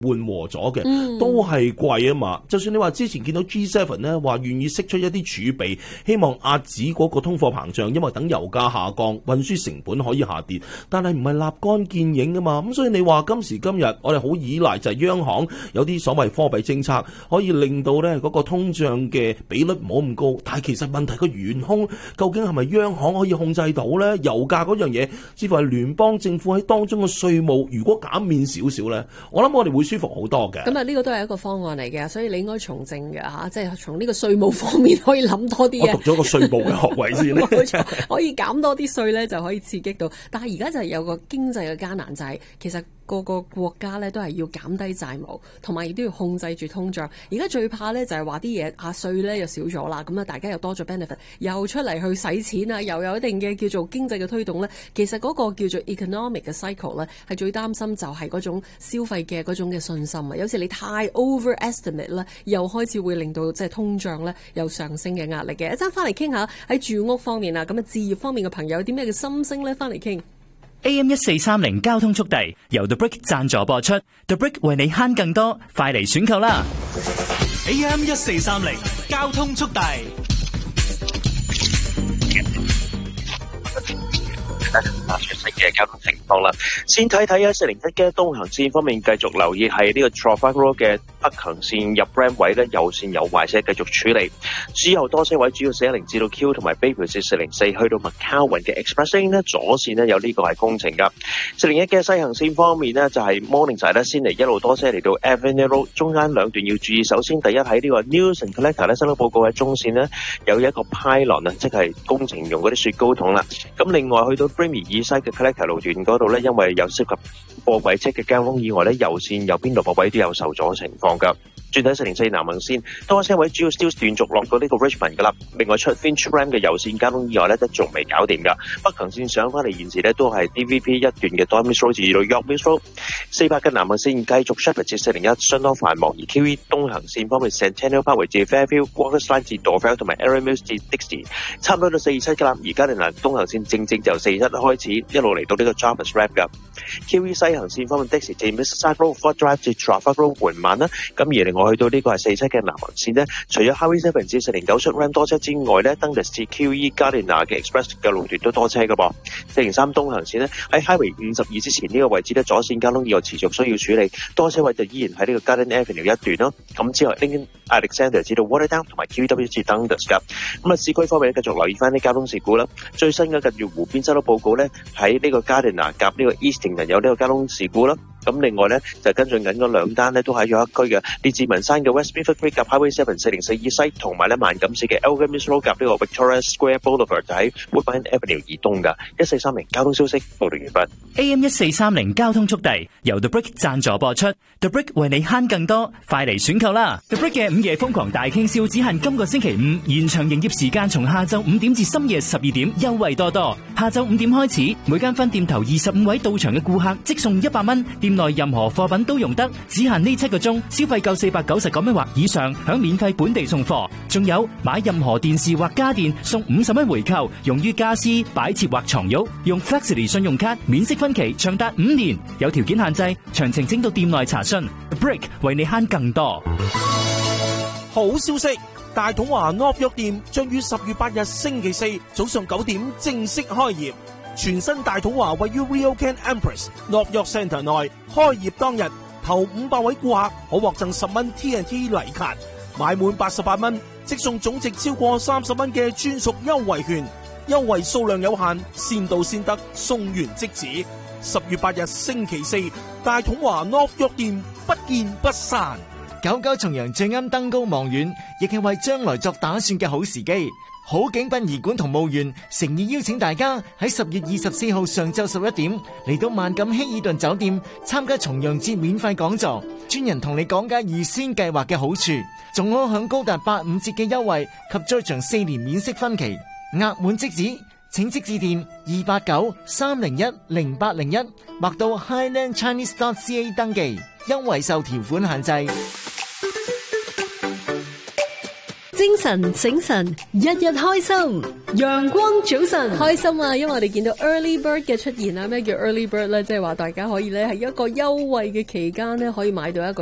緩和咗嘅，都係貴啊嘛。就算你話之前見到 G7 咧話願意釋出一啲儲備，希望壓止嗰個通貨膨脹，因為等油價下降，運輸成本可以下跌，但係唔係立竿見影啊嘛。咁所以你話今時今日我哋好依賴就係央行有啲所謂貨幣政策，可以令到咧嗰個通脹嘅比率唔好咁高。但係其實問題個元兇究竟係咪央行可以控制到咧？油價嗰樣嘢，似乎係聯邦政府喺當中嘅稅務，如果減免少少咧，我諗我哋會舒服好多嘅。 咁啊，呢個都係一個方案嚟嘅，所以你應該從政嘅嚇，即係從呢個稅務方面可以諗多啲嘢。 我讀咗個稅務嘅學位先咧， 冇錯，可以減多啲稅咧，就可以刺激到。但係而家就係有個經濟嘅艱難，就係其實個個國家咧都係要減低債務，同埋亦都要控制住通脹。而家最怕咧就係話啲嘢稅咧又少咗啦，咁啊大家又多咗 benefit， 又出嚟去使錢啊，又有一定嘅叫做經濟嘅推動咧。其實嗰個叫做 economic 嘅 cycle 咧，係最擔心就係嗰種消費嘅嗰種嘅信心啊。有時你太 overestimate 啦，又開始會令到即係通脹咧有上升嘅壓力嘅。一陣翻嚟傾下喺住屋方面啊，咁啊置業方面嘅朋友有啲咩嘅心聲咧？翻嚟傾。 AM1430交通速遞由 The Brick 贊助播出 ，The Brick 為你慳更多，快嚟選購啦 ！AM1430交通速遞。 全新嘅交通情況啦，先睇睇141嘅東行線方面，繼續留意係呢個 Trafalgar Road 嘅北行線入 Ram 位咧，右線有壞車繼續處理。之後多車位主要410至到 Q 同埋 Bayview 至404去到 McCowan 嘅 Express Lane 咧，左線呢有呢個係工程噶。401嘅西行線方面呢，就係 Morningside 咧先嚟一路多車嚟到 Avenue Road， 中間兩段要注意。首先第一喺呢個 News and Collector 咧，收到報告喺中線呢有一個 pylon 啊，即係工程用嗰啲雪糕筒啦。咁另外去到 Brimley 以西嘅 Collector 路段嗰度咧，因為有涉及貨櫃車嘅交通意外咧，右線右邊路泊位都有受阻情況噶。轉睇404南行線，多車位主要 still 斷續落到呢個 Richmond 噶啦。另外出 Finch Ram 嘅右線交通意外咧，都仲未搞掂噶。北行線上翻嚟現時咧都係 DVP 一段嘅 Dormis Road 至到 York Mills Road。400嘅南行線繼續 Shepherd 至401相當繁忙，而 QE 東行線方面 Centennial Parkway 至 Fairfield、Walker Line 至 Dorval 同埋 Erin Mills 至 Dixie， 差唔多到427噶啦。而家連東行線正就471開始一路嚟到呢個 Jarvis Wrap 噶。QE 西行線方面 Dixie 至 Mississauga Road、Fort Drive 至 Trafalgar Road 緩慢啦。咁而另外去到呢個係47嘅南行線呢，除咗 Highway 7至409出 Ram 多車之外呢， Dundas 至 QE Gardiner 嘅 Express 嘅路段都多車噶噃。403東行線呢，喺 Highway 52之前呢個位置呢，左線交通意外持續需要處理，多車位就依然喺呢個 Garden Avenue 一段咯。咁之後 Lincoln Alexander 至到 Waterdown 同埋 QEW 至 Dundas 噶。咁啊市區方面繼續留意翻啲交通事故啦。最新嘅近住湖邊收到報告呢，喺呢個 Gardiner 夾呢個 Eastington 有呢個交通事故啦。咁另外咧就跟進緊嗰兩單咧都喺咗一區嘅列治文山嘅 West Milford Creek 夾 Highway 7 404以西，同埋咧萬錦市嘅 Elgin Mills Road 夾呢個 Victoria Square Boulevard 就喺 Woodbine Avenue 以東噶。1430交通消息報道完畢。 AM1430交通速遞由 The Brick 贊助播出 ，The Brick 為你慳更多，快嚟選購啦 ！The Brick 嘅午夜瘋狂大傾銷只限今個星期五，現場營業時間從下晝5點至深夜12點，優惠多多。下晝5點開始，每間分店頭25位到場嘅顧客即送100蚊。店內任何貨品都用得，只限呢7個鐘，消費夠490港蚊或以上，享免費本地送貨。仲有買任何電視或家電送50蚊回購，用於家私、擺設或床褥。用 Flexity 信用卡免息分期，長達5年，有條件限制，詳情請到店內查詢。Brick 為你慳更多。 好消息！大統華 North York 店將於10月8日星期四早上9點正式開業。全新大統華位於 RioCan Empress North York Centre 內，開業當日頭500位顧客可獲贈10蚊 TNT 禮卡，買滿88蚊即送總值超過30蚊嘅專屬優惠券，優惠數量有限，先到先得，送完即止。10月8日星期四，大統華 North York 店不見不散。 99重陽最啱登高望遠，亦係為將來作打算嘅好時機。好景殯儀館同墓園誠意邀請大家喺10月24號上晝11點嚟到萬錦希爾頓酒店參加重陽節免費講座，專人同你講解預先計劃嘅好處，仲可享高達85折嘅優惠及在場4年免息分期，額滿即止。請即致電289-301-0801或到 highlandchinese.ca 登記，優惠受條款限制。 精神醒神，日日開心，陽光早晨。 開心啊！因為我哋見到 early bird 嘅出現啦。咩叫 early bird 咧？即係話大家可以咧係一個優惠嘅期間咧，可以買到一個